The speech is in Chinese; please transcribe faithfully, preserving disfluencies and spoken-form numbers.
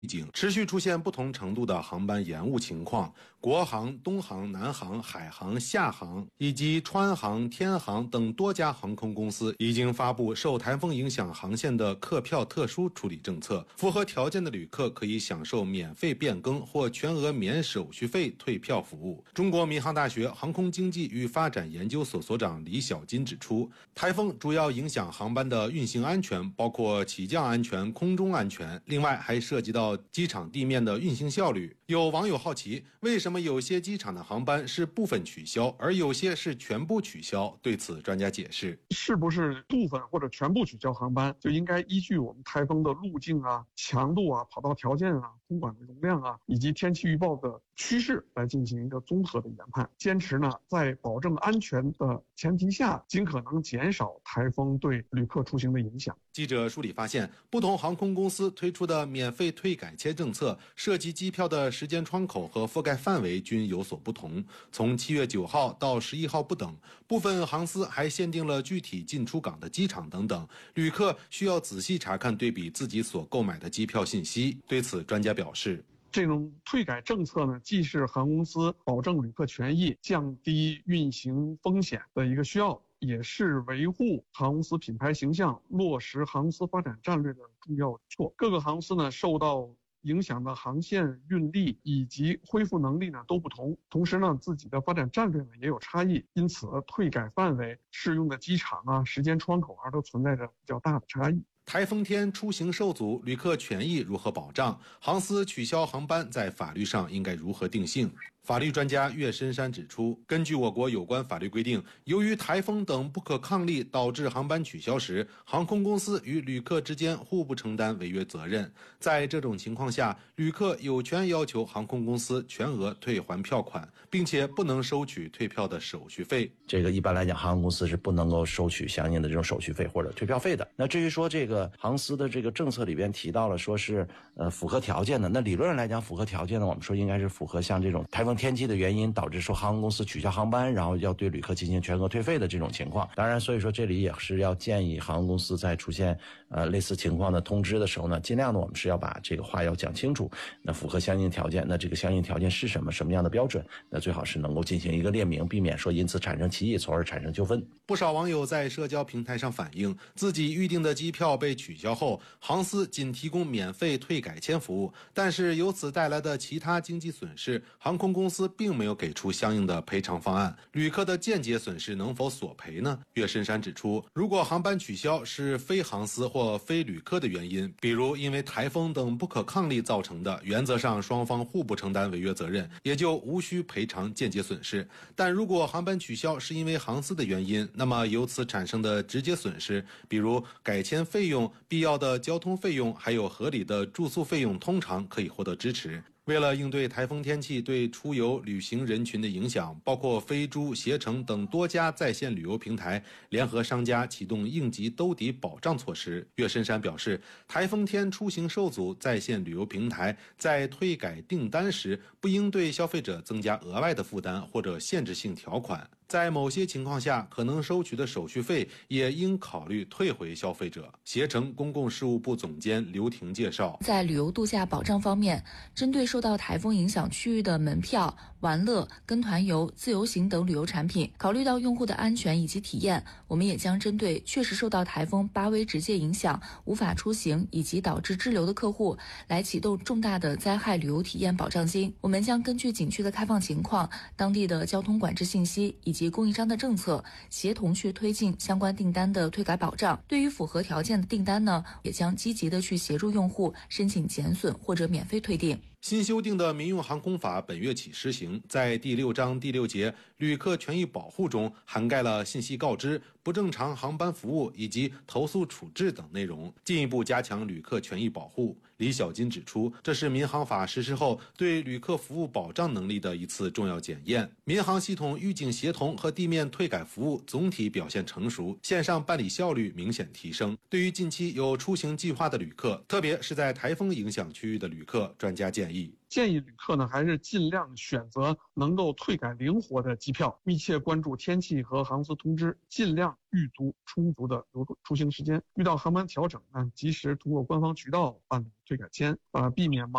境，持续出现不同程度的航班延误情况。国航、东航、南航、海航、厦航以及川航、天航等多家航空公司已经发布受台风影响航线的客票特殊处理政策，符合条件的旅客可以享受免费变更或全额免手续费退票服务。中国民航大学航空经济与发展研究所所长李小金指出，台风主要影响航班的运行安全，包括起降安全、空中安全，另外还涉及到机场地面的运行效率。有网友好奇，为什么有些机场的航班是部分取消，而有些是全部取消？对此，专家解释， 是不是部分或者全部取消航班，就应该依据我们台风的路径啊、强度啊、跑道条件啊、空管的容量啊，以及天气预报的趋势来进行一个综合的研判。坚持呢，在保证安全的前提下，尽可能减少台风对旅客出行的影响。 记者梳理发现，不同航空公司推出的免费退改签政策涉及机票的时间窗口和覆盖范围均有所不同，从七月九号到十一号不等，部分航司还限定了具体进出港的机场等等，旅客需要仔细查看对比自己所购买的机票信息。对此，专家表示， 这种退改政策呢，既是航空公司保证旅客权益、降低运行风险的一个需要，也是维护航空公司品牌形象、落实航空公司发展战略的重要举措。各个航司呢受到影响的航线运力以及恢复能力呢都不同，同时呢自己的发展战略呢也有差异，因此退改范围、适用的机场啊、时间窗口啊都存在着比较大的差异。 台风天出行受阻，旅客权益如何保障？航司取消航班在法律上应该如何定性？法律专家岳深山指出，根据我国有关法律规定，由于台风等不可抗力导致航班取消时，航空公司与旅客之间互不承担违约责任。在这种情况下，旅客有权要求航空公司全额退还票款，并且不能收取退票的手续费。 这个一般来讲，航空公司是不能够收取相应的这种手续费或者退票费的。那至于说这个航司的这个政策里边提到了说是呃符合条件的，那理论上来讲符合条件呢，我们说应该是符合像这种台风天气的原因导致说航空公司取消航班，然后要对旅客进行全额退费的这种情况。当然，所以说这里也是要建议航空公司在出现呃类似情况的通知的时候呢，尽量的我们是要把这个话要讲清楚。那符合相应条件，那这个相应条件是什么？什么样的标准？那最好是能够进行一个列明，避免说因此产生歧义，从而产生纠纷。 不少网友在社交平台上反映，自己预定的机票被取消后，航司仅提供免费退改签服务，但是由此带来的其他经济损失，航空公司并没有给出相应的赔偿方案，旅客的间接损失能否索赔呢？岳深山指出，如果航班取消是非航司或非旅客的原因，比如因为台风等不可抗力造成的，原则上双方互不承担违约责任，也就无需赔偿间接损失。但如果航班取消是因为航司的原因，那么由此产生的直接损失，比如改签费用、必要的交通费用，还有合理的住宿费用，通常可以获得支持。为了应对台风天气对出游旅行人群的影响，包括飞猪、携程等多家在线旅游平台联合商家启动应急兜底保障措施。岳深山表示，台风天出行受阻，在线旅游平台在退改订单时，不应对消费者增加额外的负担或者限制性条款。在某些情况下，可能收取的手续费也应考虑退回消费者。携程公共事务部总监刘婷介绍， 在旅游度假保障方面，针对受到台风影响区域的门票、玩乐、跟团游、自由行等旅游产品，考虑到用户的安全以及体验，我们也将针对确实受到台风八威直接影响、无法出行以及导致滞留的客户，来启动重大的灾害旅游体验保障金。我们将根据景区的开放情况、当地的交通管制信息以及供应商的政策，协同去推进相关订单的退改保障。对于符合条件的订单呢，也将积极的去协助用户申请减损或者免费退订。 新修订的民用航空法本月起施行，在第六章第六节旅客权益保护中涵盖了信息告知、不正常航班服务以及投诉处置等内容，进一步加强旅客权益保护。李小金指出，这是民航法实施后对旅客服务保障能力的一次重要检验。民航系统预警协同和地面退改服务总体表现成熟，线上办理效率明显提升。对于近期有出行计划的旅客，特别是在台风影响区域的旅客，专家建议建议。 建议旅客呢，还是尽量选择能够退改灵活的机票，密切关注天气和航司通知，尽量预读充足的流出行时间。遇到航班调整呢，及时通过官方渠道办理退改签，呃，避免盲